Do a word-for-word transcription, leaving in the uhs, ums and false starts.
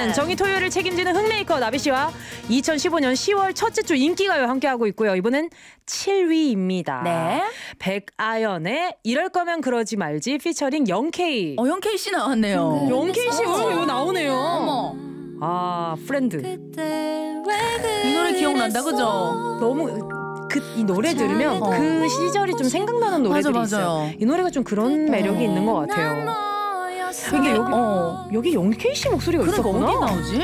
저는 정의 토요일을 책임지는 흥메이커 나비씨와 이천십오 년 시월 첫째 주 인기가요 함께하고 있고요. 이번엔 칠 위입니다. 네. 백아연의 이럴 거면 그러지 말지 피처링 영케이. 어, 영케이 씨 나왔네요. 영케이 씨 어, 이거 나오네요. 어머. 아 프렌드. 이 노래 기억난다, 그죠? 너무 그 이 노래 들으면 어. 그 시절이 좀 생각나는 노래들이 맞아, 맞아요. 있어요. 이 노래가 좀 그런 매력이 있는 것 같아요. 이게 여기 어. 여기 영케이 씨 목소리가 그러니까 있었구나. 어디 나오지?